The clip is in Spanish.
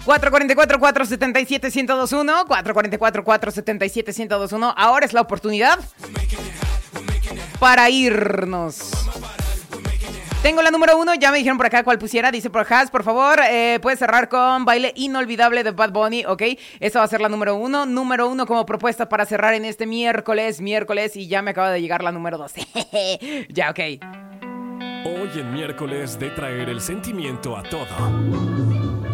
444-477-1021, 444-477-1021. Ahora es la oportunidad para irnos. Tengo la número 1, ya me dijeron por acá cuál pusiera. Dice por Has, por favor, puedes cerrar con Baile Inolvidable de Bad Bunny, ¿ok? Esa va a ser la número 1. Número 1 como propuesta para cerrar en este miércoles, y ya me acaba de llegar la número 2. Ya, ok. Hoy en miércoles de traer el sentimiento a todo.